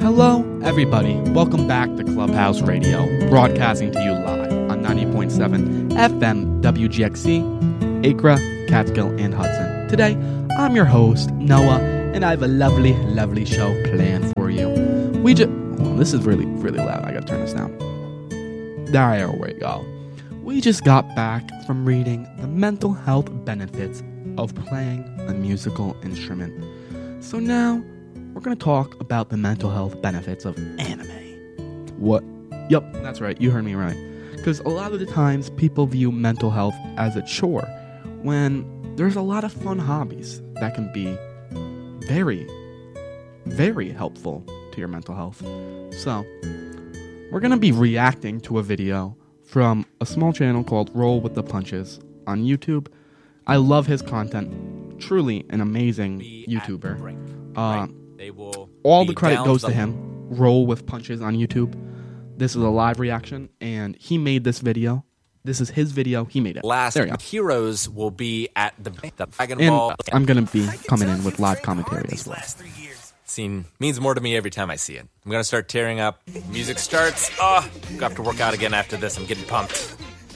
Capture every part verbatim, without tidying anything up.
Hello, everybody. Welcome back to Clubhouse Radio, broadcasting to you live on ninety point seven F M W G X C, Acra, Catskill, and Hudson. Today, I'm your host, Noah, and I have a lovely, lovely show planned for you. We just... Well, this is really, really loud. I gotta turn this down. There we go. We just got back from reading the mental health benefits of playing a musical instrument. So now, we're going to talk about the mental health benefits of anime. What? Yup, that's right, you heard me right. Because a lot of the times, people view mental health as a chore, when there's a lot of fun hobbies that can be very, very helpful to your mental health. So, we're going to be reacting to a video from a small channel called Roll with the Punches on YouTube. I love his content. Truly an amazing YouTuber. Uh, They will all the credit goes to the him. Roll with Punches on YouTube. This is a live reaction, and he made this video. This is his video. He made it. Last there you go. Heroes will be at the, the Dragon and Ball. I'm going to be coming in with live commentary as well. Scene means more to me every time I see it. I'm going to start tearing up. Music starts. Oh, I'm going to have to work out again after this. I'm getting pumped.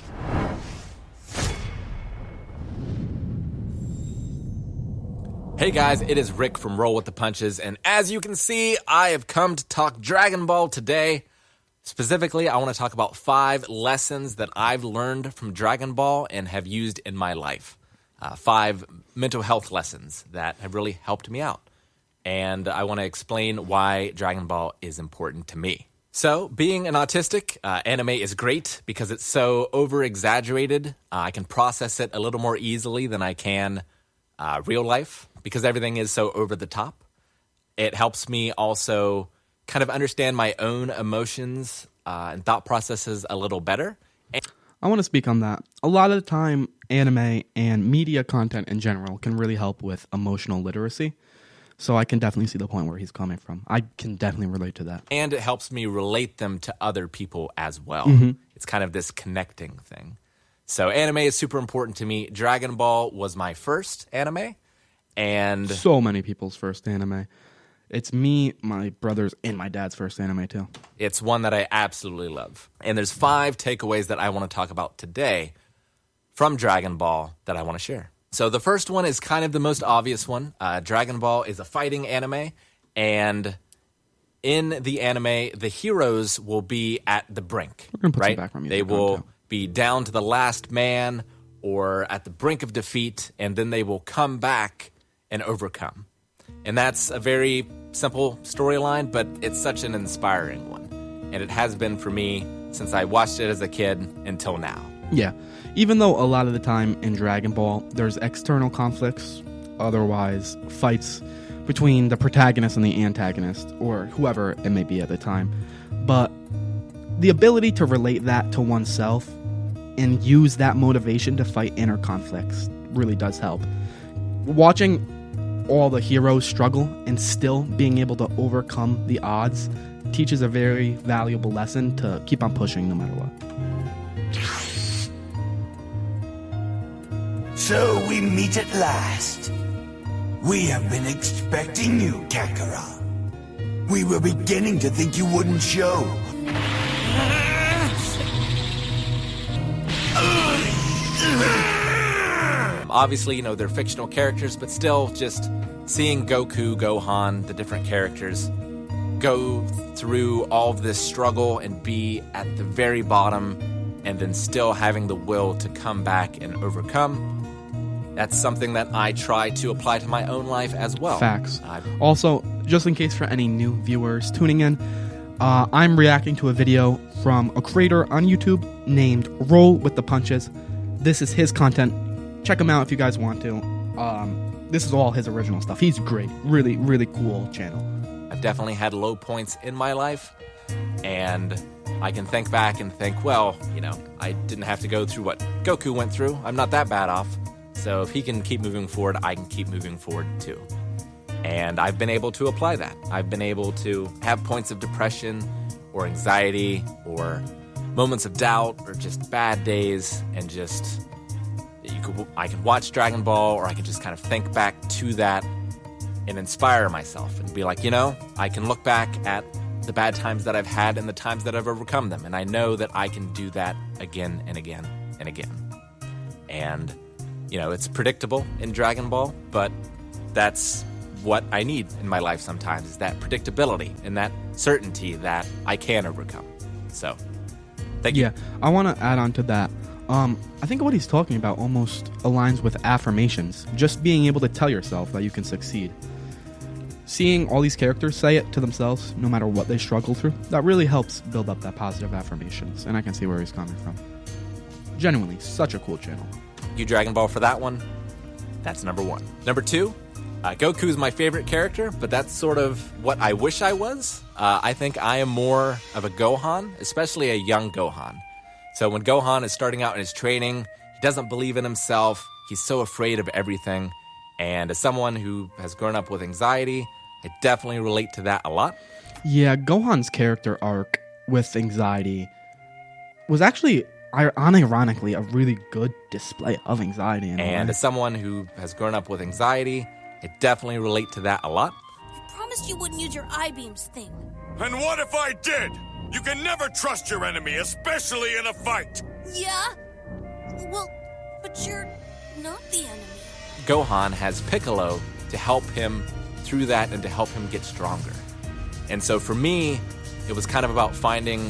Hey guys, it is Rick from Roll with the Punches, and as you can see, I have come to talk Dragon Ball today. Specifically, I want to talk about five lessons that I've learned from Dragon Ball and have used in my life. Uh, five mental health lessons that have really helped me out. And I want to explain why Dragon Ball is important to me. So, being an autistic, uh, anime is great because it's so over-exaggerated. Uh, I can process it a little more easily than I can uh, real life, because everything is so over the top. It helps me also kind of understand my own emotions uh, and thought processes a little better. And I want to speak on that. A lot of the time, anime and media content in general can really help with emotional literacy. So I can definitely see the point where he's coming from. I can definitely relate to that. And it helps me relate them to other people as well. Mm-hmm. It's kind of this connecting thing. So anime is super important to me. Dragon Ball was my first anime. And so many people's first anime. It's me, my brother's, and my dad's first anime too. It's one that I absolutely love. And there's five takeaways that I want to talk about today from Dragon Ball that I want to share. So the first one is kind of the most obvious one. Uh, Dragon Ball is a fighting anime, and in the anime, the heroes will be at the brink. We're gonna put right? some background music They will on, too. be down to the last man or at the brink of defeat, and then they will come back and overcome. And that's a very simple storyline, but it's such an inspiring one. And it has been for me since I watched it as a kid until now. Yeah. Even though a lot of the time in Dragon Ball, there's external conflicts, otherwise fights between the protagonist and the antagonist, or whoever it may be at the time. But the ability to relate that to oneself and use that motivation to fight inner conflicts really does help. Watching all the heroes struggle and still being able to overcome the odds teaches a very valuable lesson to keep on pushing no matter what. So we meet at last. We have been expecting you, Kakarot. We were beginning to think you wouldn't show. Obviously, you know, they're fictional characters, but still just seeing Goku, Gohan, the different characters go through all of this struggle and be at the very bottom and then still having the will to come back and overcome. That's something that I try to apply to my own life as well. Facts. Uh, also, just in case for any new viewers tuning in, uh, I'm reacting to a video from a creator on YouTube named Roll with the Punches. This is his content. Check him out if you guys want to. Um, this is all his original stuff. He's great. Really, really cool channel. I've definitely had low points in my life, and I can think back and think, well, you know, I didn't have to go through what Goku went through. I'm not that bad off. So if he can keep moving forward, I can keep moving forward too. And I've been able to apply that. I've been able to have points of depression or anxiety or moments of doubt or just bad days, and just you could I can watch Dragon Ball, or I can just kind of think back to that and inspire myself and be like, you know, I can look back at the bad times that I've had and the times that I've overcome them. And I know that I can do that again and again and again. And, you know, it's predictable in Dragon Ball, but that's what I need in my life sometimes, is that predictability and that certainty that I can overcome. So, thank you. Yeah, I want to add on to that. Um, I think what he's talking about almost aligns with affirmations. Just being able to tell yourself that you can succeed. Seeing all these characters say it to themselves, no matter what they struggle through, that really helps build up that positive affirmations. And I can see where he's coming from. Genuinely, such a cool channel. You Dragon Ball for that one. That's number one. Number two, uh, Goku's my favorite character, but that's sort of what I wish I was. Uh, I think I am more of a Gohan, especially a young Gohan. So when Gohan is starting out in his training, he doesn't believe in himself. He's so afraid of everything. And as someone who has grown up with anxiety, I definitely relate to that a lot. Yeah, Gohan's character arc with anxiety was actually, unironically, a really good display of anxiety. In and a as someone who has grown up with anxiety, I definitely relate to that a lot. You promised you wouldn't use your I-beams thing. And what if I did? You can never trust your enemy, especially in a fight. Yeah? Well, but you're not the enemy. Gohan has Piccolo to help him through that and to help him get stronger. And so for me, it was kind of about finding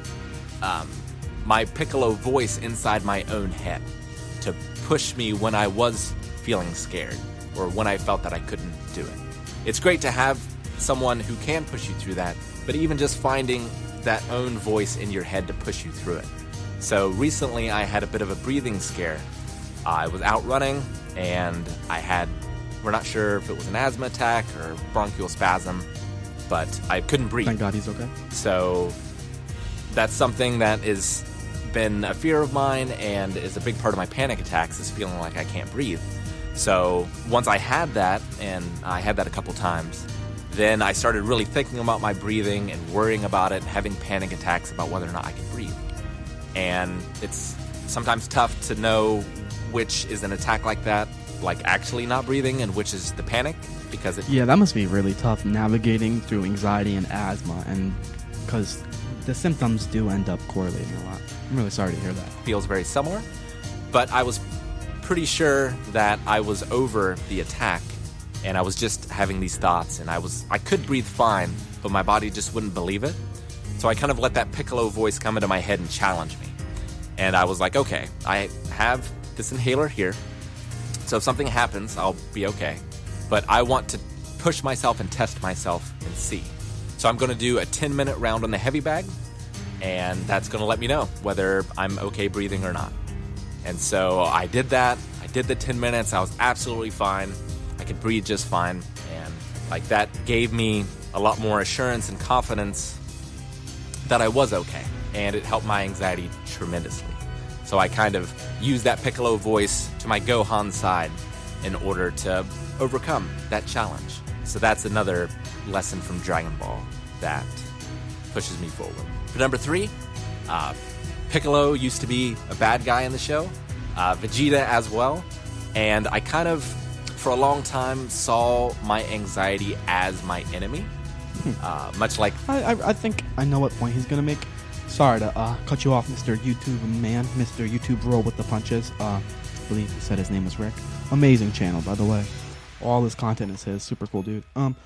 um, my Piccolo voice inside my own head to push me when I was feeling scared or when I felt that I couldn't do it. It's great to have someone who can push you through that, but even just finding that own voice in your head to push you through it. So recently I had a bit of a breathing scare. I was out running and I had, we're not sure if it was an asthma attack or bronchial spasm, but I couldn't breathe. Thank God he's okay. So that's something that has been a fear of mine and is a big part of my panic attacks, is feeling like I can't breathe. So once I had that, and I had that a couple times, then I started really thinking about my breathing and worrying about it and having panic attacks about whether or not I can breathe. And it's sometimes tough to know which is an attack like that, like actually not breathing, and which is the panic, because it Yeah, that must be really tough navigating through anxiety and asthma, and because the symptoms do end up correlating a lot. I'm really sorry to hear that. feels very similar. But I was pretty sure that I was over the attack, and I was just having these thoughts, and I was I could breathe fine, but my body just wouldn't believe it. So I kind of let that Piccolo voice come into my head and challenge me. And I was like, okay, I have this inhaler here, so if something happens, I'll be okay. But I want to push myself and test myself and see. So I'm going to do a ten-minute round on the heavy bag, and that's going to let me know whether I'm okay breathing or not. And so I did that. I did the ten minutes. I was absolutely fine. I could breathe just fine. And like that gave me a lot more assurance and confidence that I was okay. And it helped my anxiety tremendously. So I kind of used that Piccolo voice to my Gohan side in order to overcome that challenge. So that's another lesson from Dragon Ball that pushes me forward. For number three, uh, Piccolo used to be a bad guy in the show, uh, Vegeta as well, and I kind of, for a long time, saw my anxiety as my enemy, uh, much like... I, I I think I know what point he's going to make. Sorry to uh, cut you off, Mister YouTube man, Mister YouTube Roll with the Punches. Uh, I believe he said his name was Rick. Amazing channel, by the way. All his content is his. Super cool dude. Um,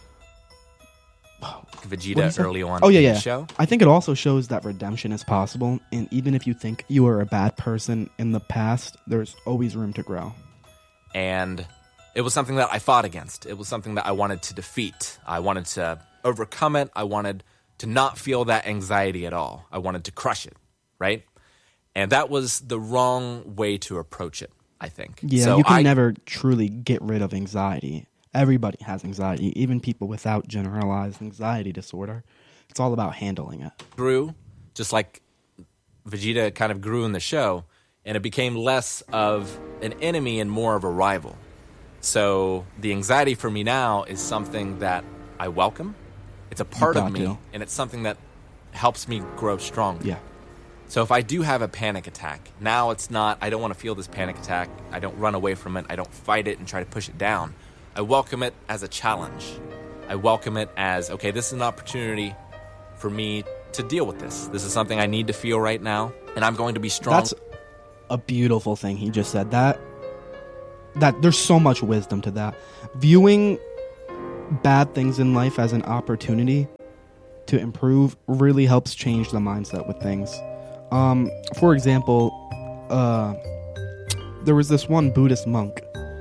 Vegeta early on oh, yeah, in yeah. the show. I think it also shows that redemption is possible, and even if you think you were a bad person in the past, there's always room to grow. And it was something that I fought against. It was something that I wanted to defeat. I wanted to overcome it. I wanted to not feel that anxiety at all. I wanted to crush it, right? And that was the wrong way to approach it, I think. Yeah, so you can I, never truly get rid of anxiety. Everybody has anxiety, even people without generalized anxiety disorder. It's all about handling it. grew, just like Vegeta kind of grew in the show, and it became less of an enemy and more of a rival. So the anxiety for me now is something that I welcome. It's a part got of me, to. and it's something that helps me grow stronger. Yeah. So if I do have a panic attack, now it's not, I don't want to feel this panic attack. I don't run away from it. I don't fight it and try to push it down. I welcome it as a challenge. I welcome it as, okay, this is an opportunity for me to deal with this. This is something I need to feel right now, and I'm going to be strong. That's a beautiful thing he just said. That that there's so much wisdom to that. Viewing bad things in life as an opportunity to improve really helps change the mindset with things. Um, for example, uh, there was this one Buddhist monk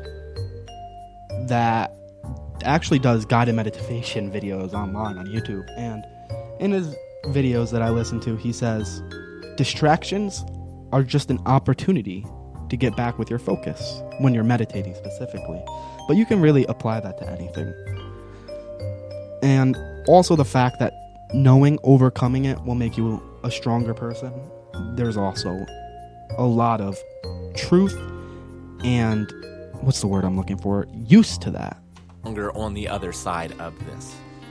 that actually does guided meditation videos online on YouTube, and in his videos that I listen to, he says distractions are just an opportunity to get back with your focus when you're meditating specifically, but you can really apply that to anything. And also the fact that knowing overcoming it will make you a stronger person. There's also a lot of truth and what's the word I'm looking for? Use to that. Longer on the other side of this.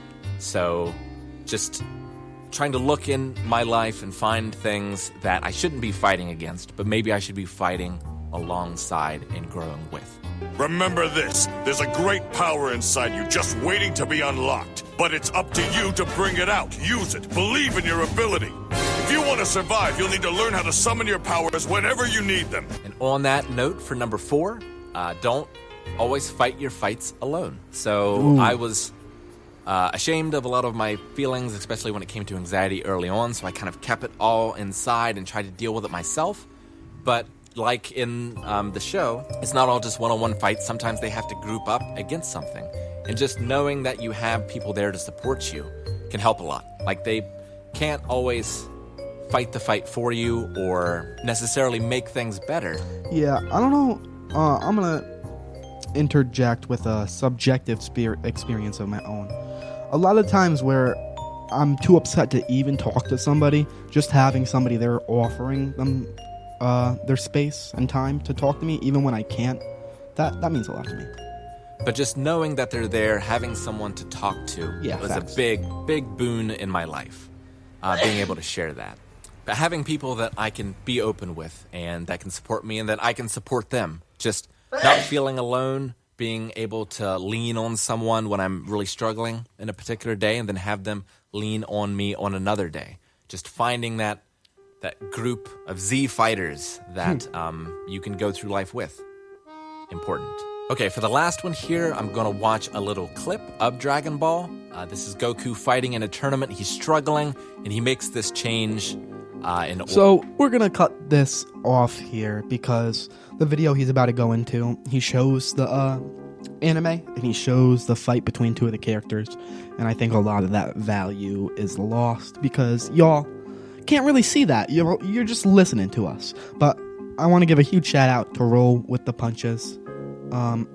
So just trying to look in my life and find things that I shouldn't be fighting against, but maybe I should be fighting alongside and growing with. Remember this, there's a great power inside you just waiting to be unlocked. But it's up to you to bring it out, use it, believe in your ability. If you want to survive, you'll need to learn how to summon your powers whenever you need them. And on that note, for number four, uh, don't always fight your fights alone. So Ooh. I was uh, ashamed of a lot of my feelings, especially when it came to anxiety early on, so I kind of kept it all inside and tried to deal with it myself. But like in um, the show, it's not all just one-on-one fights. Sometimes they have to group up against something. And just knowing that you have people there to support you can help a lot. Like, they can't always fight the fight for you or necessarily make things better. Yeah, I don't know. Uh, I'm going to interject with a subjective spirit experience of my own. A lot of times where I'm too upset to even talk to somebody, just having somebody there offering them uh, their space and time to talk to me, even when I can't, that, that means a lot to me. But just knowing that they're there, having someone to talk to Yeah, was facts. a big, big boon in my life, uh, being able to share that. But having people that I can be open with and that can support me and that I can support them, just not feeling alone, being able to lean on someone when I'm really struggling in a particular day and then have them lean on me on another day. Just finding that that group of Z fighters that um, you can go through life with. Important. Okay, for the last one here, I'm going to watch a little clip of Dragon Ball. Uh, this is Goku fighting in a tournament. He's struggling, and he makes this change uh, in... So we're going to cut this off here because the video he's about to go into, he shows the uh, anime, and he shows the fight between two of the characters. And I think a lot of that value is lost because y'all can't really see that. You're, you're just listening to us. But I want to give a huge shout out to Roll with the Punches. Um,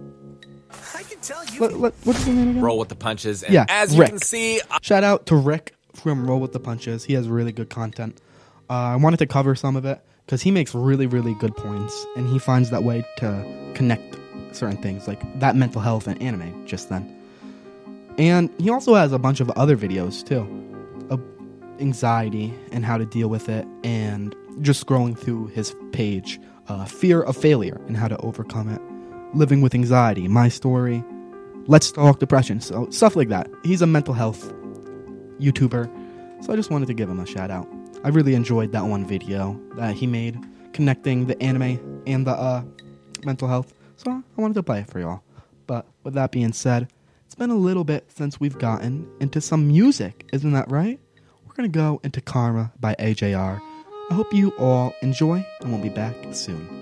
I can tell you. let, let, what's his name again? Roll with the punches. And Yeah, as you Rick. can see, I- Shout out to Rick from Roll with the Punches. He has really good content. Uh, I wanted to cover some of it because he makes really, really good points, and he finds that way to connect certain things, like that mental health and anime just then. And he also has a bunch of other videos too, of anxiety and how to deal with it, and just scrolling through his page, uh, fear of failure and how to overcome it, living with anxiety, my story, let's talk depression, so stuff like that. He's a mental health YouTuber, so I just wanted to give him a shout out. I really enjoyed that one video that he made connecting the anime and the uh, mental health, so I wanted to play it for y'all. But with that being said, it's been a little bit since we've gotten into some music, isn't that right? We're gonna go into Karma by A J R. I hope you all enjoy, and we'll be back soon.